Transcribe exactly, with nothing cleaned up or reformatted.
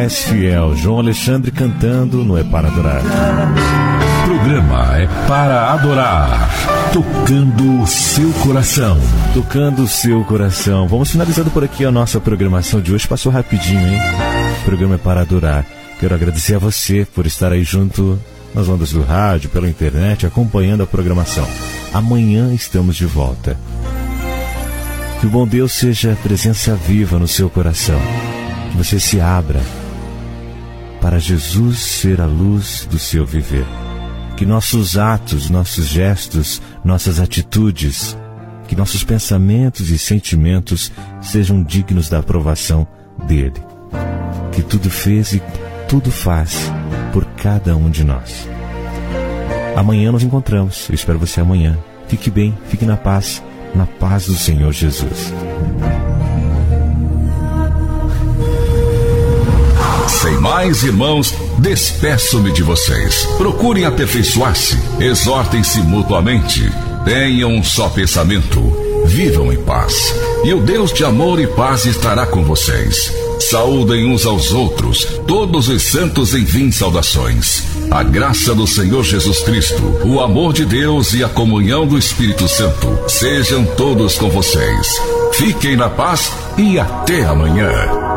és fiel. João Alexandre cantando no É Para Adorar. Programa É Para Adorar, tocando o seu coração. Tocando o seu coração. Vamos finalizando por aqui a nossa programação de hoje. Passou rapidinho, hein? O programa É Para Adorar. Quero agradecer a você por estar aí junto nas ondas do rádio, pela internet, acompanhando a programação. Amanhã estamos de volta. Que o bom Deus seja presença viva no seu coração. Que você se abra para Jesus ser a luz do seu viver. Que nossos atos, nossos gestos, nossas atitudes, que nossos pensamentos e sentimentos sejam dignos da aprovação dele. Que tudo fez e tudo faz por cada um de nós. Amanhã nos encontramos. Eu espero você amanhã. Fique bem, fique na paz, na paz do Senhor Jesus. Sem mais, irmãos, despeço-me de vocês. Procurem aperfeiçoar-se, exortem-se mutuamente, tenham um só pensamento, vivam em paz. E o Deus de amor e paz estará com vocês. Saúdem uns aos outros, todos os santos enviem saudações. A graça do Senhor Jesus Cristo, o amor de Deus e a comunhão do Espírito Santo sejam todos com vocês. Fiquem na paz e até amanhã.